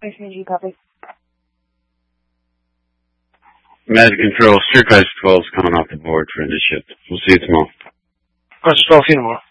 Commissioner G, copy. Magic Control, Streetcar 12 is coming off the board for initiative. We'll see you tomorrow. Question 12, see you tomorrow.